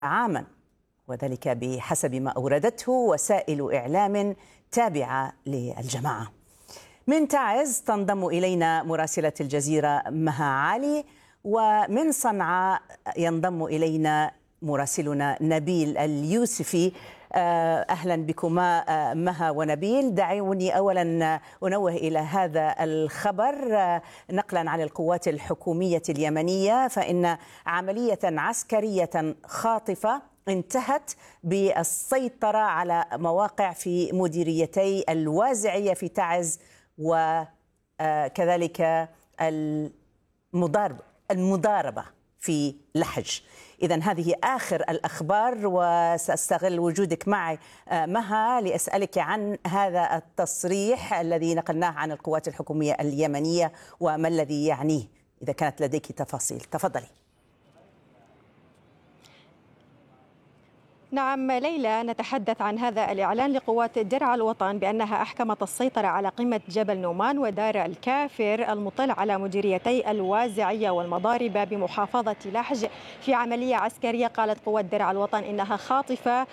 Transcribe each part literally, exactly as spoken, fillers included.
عاما، وذلك بحسب ما أوردته وسائل إعلام تابعة للجماعة. من تعز تنضم إلينا مراسلة الجزيرة مها علي، ومن صنعاء ينضم إلينا مراسلنا نبيل اليوسفي. أهلا بكما مها ونبيل. دعوني أولا أنوه إلى هذا الخبر نقلا عن القوات الحكومية اليمنية، فإن عملية عسكرية خاطفة انتهت بالسيطرة على مواقع في مديريتي الوازعية في تعز وكذلك المضاربة في لحج. إذن هذه آخر الأخبار، وسأستغل وجودك معي مها لأسألك عن هذا التصريح الذي نقلناه عن القوات الحكومية اليمنية وما الذي يعنيه، إذا كانت لديك تفاصيل. تفضلي. نعم ليلى، نتحدث عن هذا الإعلان لقوات درع الوطن بأنها أحكمت السيطرة على قمة جبل نومان ودار الكافر المطل على مديريتي الوازعية والمضاربة بمحافظة لحج في عملية عسكرية. قالت قوات درع الوطن إنها خاطفة،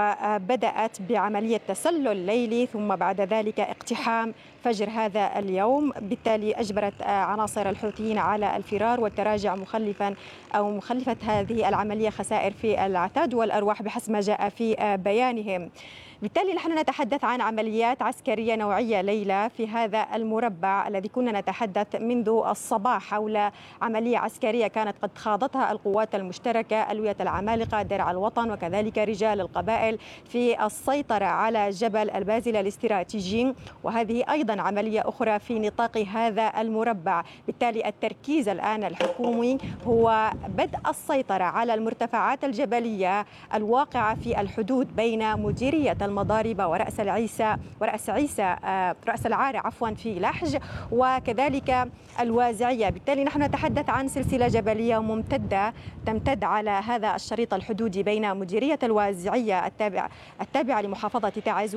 وبدأت بعملية تسلل ليلي ثم بعد ذلك اقتحام فجر هذا اليوم، بالتالي أجبرت عناصر الحوثيين على الفرار والتراجع، مخلفا أو مخلفة هذه العملية خسائر في العتاد والأرواح بحسب ما جاء في بيانهم. بالتالي نحن نتحدث عن عمليات عسكرية نوعية ليلى في هذا المربع الذي كنا نتحدث منذ الصباح حول عملية عسكرية كانت قد خاضتها القوات المشتركة ألوية العمالقة درع الوطن وكذلك رجال القبائل في السيطرة على جبل البازلة الاستراتيجي، وهذه أيضا عملية أخرى في نطاق هذا المربع. بالتالي التركيز الآن الحكومي هو بدء السيطرة على المرتفعات الجبلية الواقعة في الحدود بين مديرية المضاربة ورأس العيسى ورأس عيسى رأس العارة عفوا في لحج وكذلك الوازعية. بالتالي نحن نتحدث عن سلسلة جبلية ممتدة تمتد على هذا الشريط الحدودي بين مديرية الوازعية التابعة التابعة لمحافظة تعز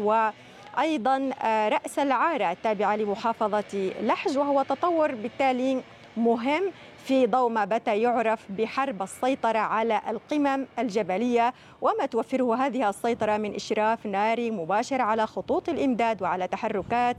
وأيضا رأس العارة التابعة لمحافظة لحج، وهو تطور بالتالي مهم في ضوء ما بات يعرف بحرب السيطرة على القمم الجبلية وما توفره هذه السيطرة من إشراف ناري مباشر على خطوط الإمداد وعلى تحركات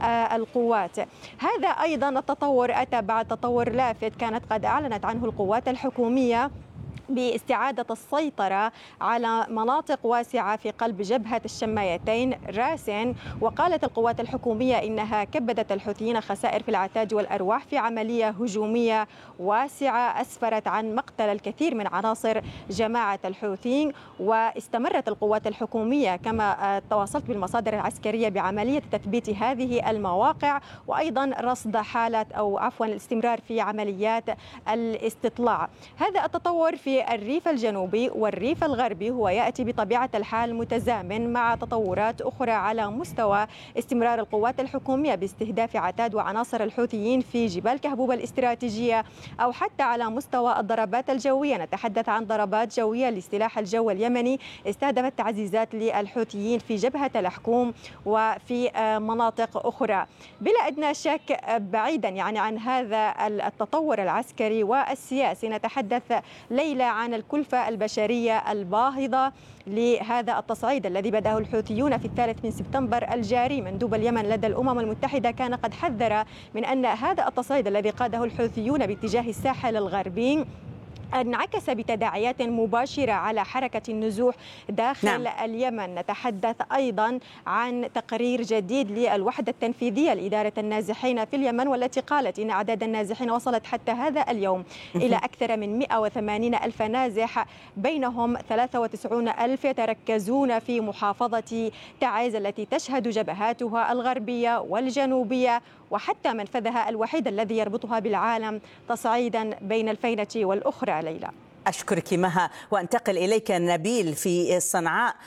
القوات. هذا أيضا التطور أتى بعد تطور لافت كانت قد أعلنت عنه القوات الحكومية باستعادة السيطرة على مناطق واسعة في قلب جبهة الشمايتين راسن. وقالت القوات الحكومية إنها كبدت الحوثيين خسائر في العتاد والأرواح في عملية هجومية واسعة أسفرت عن مقتل الكثير من عناصر جماعة الحوثيين. واستمرت القوات الحكومية كما تواصلت بالمصادر العسكرية بعملية تثبيت هذه المواقع، وأيضا رصد حالة أو عفوا الاستمرار في عمليات الاستطلاع. هذا التطور في الريف الجنوبي والريف الغربي هو يأتي بطبيعة الحال متزامن مع تطورات أخرى على مستوى استمرار القوات الحكومية باستهداف عتاد وعناصر الحوثيين في جبال كهبوب الاستراتيجية، أو حتى على مستوى الضربات الجوية. نتحدث عن ضربات جوية لسلاح الجو اليمني استهدفت تعزيزات للحوثيين في جبهة الحكوم وفي مناطق أخرى. بلا أدنى شك بعيدا يعني عن هذا التطور العسكري والسياسي، نتحدث ليلى عن الكلفة البشرية الباهظة لهذا التصعيد الذي بدأه الحوثيون في الثالث من سبتمبر الجاري. مندوب اليمن لدى الأمم المتحدة كان قد حذر من أن هذا التصعيد الذي قاده الحوثيون باتجاه الساحل الغربي انعكس بتداعيات مباشرة على حركة النزوح داخل نعم. اليمن. نتحدث أيضا عن تقرير جديد للوحدة التنفيذية لإدارة النازحين في اليمن، والتي قالت إن أعداد النازحين وصلت حتى هذا اليوم إلى أكثر من مئة وثمانين ألف نازح، بينهم ثلاثة وتسعين ألف يتركزون في محافظة تعز التي تشهد جبهاتها الغربية والجنوبية وحتى منفذها الوحيد الذي يربطها بالعالم تصعيدا بين الفينة والأخرى. ليلى، أشكرك مها، وأنتقل إليك نبيل في صنعاء.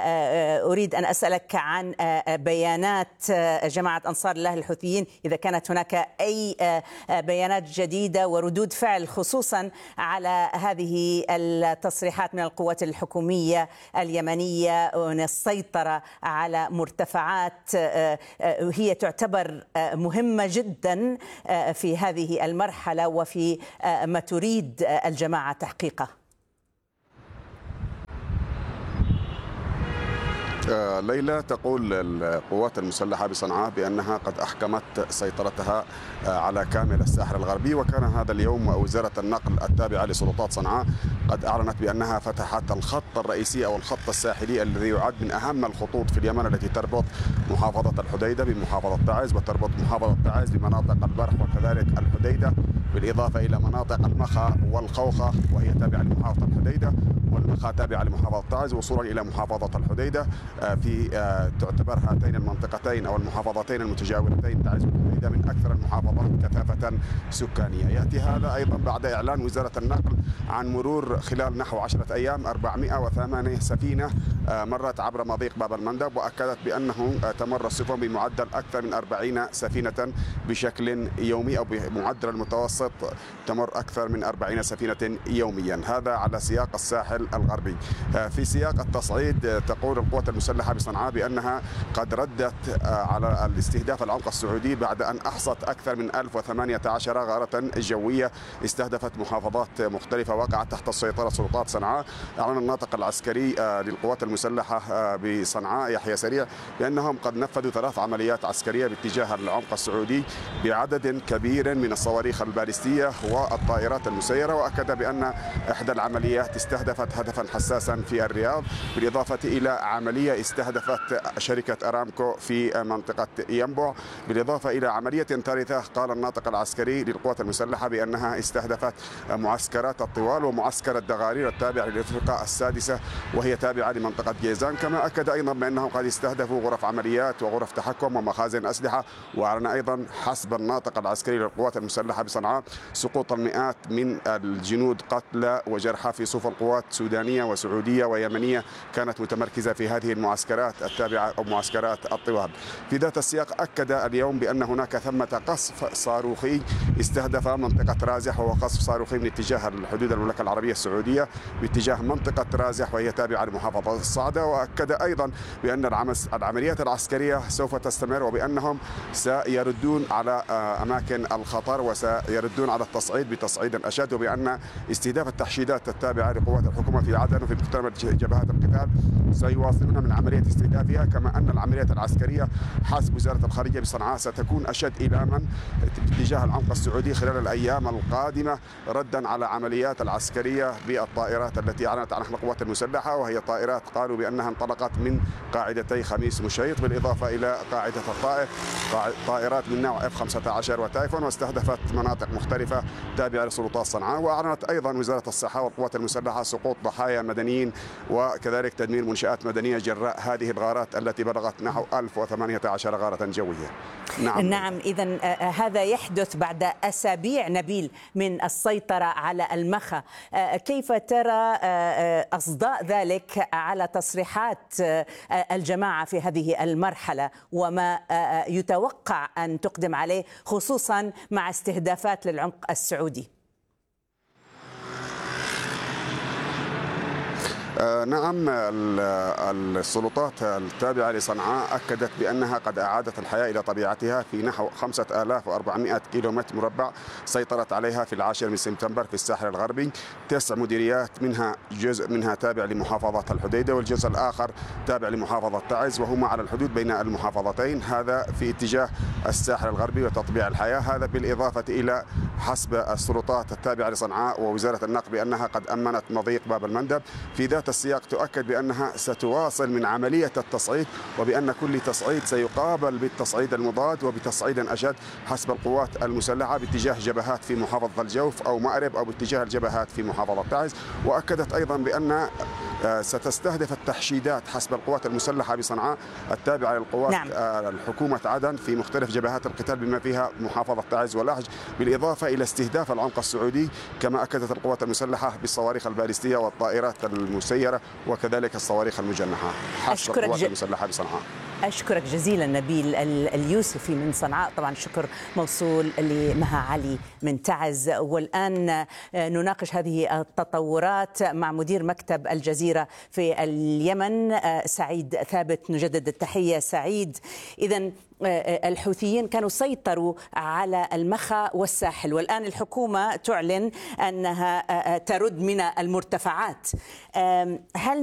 أريد أن أسألك عن بيانات جماعة أنصار الله الحوثيين، إذا كانت هناك أي بيانات جديدة وردود فعل خصوصا على هذه التصريحات من القوات الحكومية اليمنية أن السيطرة على مرتفعات هي تعتبر مهمة جدا في هذه المرحلة وفي ما تريد الجماعة تحقيقه. ليلى، تقول القوات المسلحة بصنعاء بأنها قد أحكمت سيطرتها على كامل الساحل الغربي، وكان هذا اليوم وزارة النقل التابعة لسلطات صنعاء قد أعلنت بأنها فتحت الخط الرئيسي أو الخط الساحلي الذي يعد من أهم الخطوط في اليمن التي تربط محافظة الحديدة بمحافظة تعز وتربط محافظة تعز بمناطق البرح وكذلك الحديدة، بالإضافة إلى مناطق المخا والخوخة وهي تابعة لمحافظة الحديدة، والمخا تابعة لمحافظة تعز وصولا إلى محافظة الحديدة. في تعتبر هاتين المنطقتين أو المحافظتين المتجاورتين تعز والحديدة من أكثر المحافظات كثافة سكانية. يأتي هذا أيضا بعد إعلان وزارة النقل عن مرور خلال نحو عشرة أيام أربعمائة وثمانية سفينة مرت عبر مضيق باب المندب، وأكدت بأنه تمر السفن بمعدل أكثر من أربعين سفينة بشكل يومي، أو بمعدل المتوسط تمر أكثر من أربعين سفينة يوميا. هذا على سياق الساحل الغربي. في سياق التصعيد تقول القوات المسلحة بصنعاء بأنها قد ردت على الاستهداف العمق السعودي بعد أن أحصت أكثر من ألف وثمانية عشر غارة جوية استهدفت محافظات مختلفة وقعت تحت السيطرة سلطات صنعاء. أعلن الناطق العسكري للقوات المسلحة بصنعاء يحيى سريع بأنهم قد نفذوا ثلاث عمليات عسكرية باتجاه العمق السعودي بعدد كبير من الصواريخ البالستية والطائرات المسيرة، وأكد بأن إحدى العمليات استهدفت هدفا حساسا في الرياض، بالإضافة إلى عملية استهدفت شركة أرامكو في منطقة ينبع، بالإضافة إلى عملية ثالثة قال الناطق العسكري للقوات المسلحة بأنها استهدفت معسكرات الطوال ومعسكر الدغارير التابع للفرقة السادسة وهي تابعة لمنطقة جيزان. كما أكد أيضا بأنهم قد استهدفوا غرف عمليات وغرف تحكم ومخازن أسلحة. وأعلن أيضا حسب الناطق العسكري للقوات المسلحة بصنعاء سقوط المئات من الجنود قتلى وجرحى في صفوف القوات سودانية وسعودية ويمنية كانت متمركزة في هذه المعسكرات التابعة أو معسكرات الطوال. في ذات السياق أكد اليوم بأن هناك ثمة قصف صاروخي استهدف منطقة رازح، وهو قصف صاروخي من اتجاه الحدود المملكة العربية السعودية باتجاه منطقة رازح وهي تابعة لمحافظة الصعدة. وأكد أيضا بأن العمليات العسكرية سوف تستمر وبأنهم سيردون على أماكن الخطر وسيردون على التصعيد بتصعيد أشد، وبأن استهداف التحشيدات التابعة لقوات الحكومة في عدن وفي مختلف جبهات القتال سيواصلون من عملية استهدافها. كما أن العمليات العسكرية حسب وزارة الخارجية بصنعاء ستكون أشد إيلاما باتجاه العمق السعودي خلال الأيام القادمة، ردا على عمليات العسكرية بالطائرات التي أعلنت عنها القوات المسلحة، وهي طائرات قالوا بأنها انطلقت من قاعدتي خميس مشيط بالإضافة إلى قاعدة الطائف، طائرات من نوع إف خمسة عشر وتايفون، واستهدفت مناطق مختلفة تابعة لسلطات صنعاء. وأعلنت أيضا وزارة الصحة والقوات المسلحة سقوط ضحايا مدنيين وكذلك تدمير منشآت مدنية جراء هذه الغارات التي بلغت نحو ألف وثمانية عشر غارة جوية. نعم, نعم. إذن هذا يحدث بعد أسابيع نبيل من السيطرة على المخا. كيف ترى أصداء ذلك على تصريحات الجماعة في هذه المرحلة وما يتوقع أن تقدم عليه خصوصا مع استهدافات للعمق السعودي؟ نعم، السلطات التابعة لصنعاء أكدت بأنها قد أعادت الحياة إلى طبيعتها في نحو خمسة آلاف وأربعمائة كيلومتر مربع سيطرت عليها في العاشر من سبتمبر في الساحل الغربي تسع مديريات، منها جزء منها تابع لمحافظة الحديدة والجزء الآخر تابع لمحافظة تعز، وهما على الحدود بين المحافظتين. هذا في اتجاه الساحل الغربي وتطبيع الحياة. هذا بالإضافة إلى حسب السلطات التابعة لصنعاء ووزارة النقل بأنها قد أمنت مضيق باب المندب. في ذات السياق تؤكد بأنها ستواصل من عملية التصعيد، وبأن كل تصعيد سيقابل بالتصعيد المضاد وبتصعيد أشد حسب القوات المسلحة باتجاه جبهات في محافظة الجوف أو مأرب أو باتجاه الجبهات في محافظة تعز. وأكدت أيضا بأن ستستهدف التحشيدات حسب القوات المسلحة بصنعاء التابعة للقوات نعم. الحكومة عدن في مختلف جبهات القتال بما فيها محافظة تعز ولهج، بالإضافة إلى استهداف العمق السعودي. كما أكدت القوات المسلحة بالصواريخ البالستية والطائرات المسيرة وكذلك الصواريخ المجنحة حسب القوات المسلحة بصنعاء. أشكرك جزيلا نبيل اليوسفي من صنعاء. طبعا شكر موصول لمها علي من تعز. والآن نناقش هذه التطورات مع مدير مكتب الجزيرة في اليمن سعيد ثابت. نجدد التحية سعيد. إذن الحوثيين كانوا سيطروا على المخا والساحل، والآن الحكومة تعلن أنها ترد من المرتفعات. هل